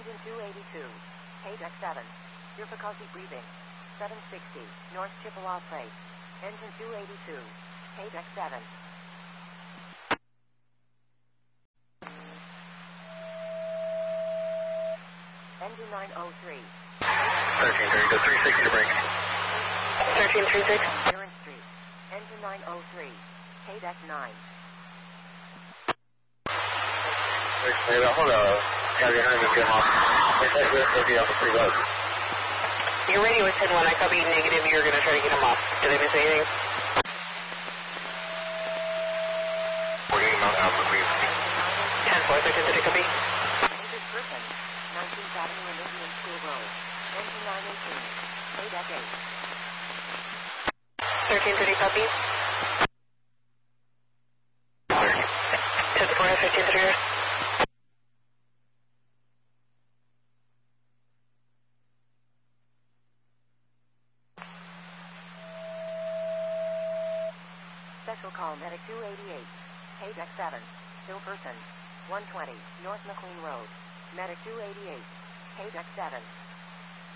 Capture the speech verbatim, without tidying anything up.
Engine two eighty-two. K deck seven. Difficulty breathing. seven sixty. North Chippewa Place. Engine two eighty-two. K deck seven. Engine nine oh three. thirteen three, go three sixty to break. thirteen three six. Durant Street. Engine nine oh three. K deck nine. Wait, hold on. Gotta get home and get off. We'll be off the free load. Your radio is ten one. I copy negative. You're going to try to get him off. Did I miss anything? forty-eight Mount Alpha, please. ten four, thirteen three, copy. Engine Griffin. nineteenth Avenue and Indian School Road. Engine nine eighteen. K deck eight. thirteen thirty, copy. ten four, fifteen three. Special call Medic two eighty-eight. K deck seven. Still person. one twenty. North McLean Road. Medic two eighty-eight. K deck seven.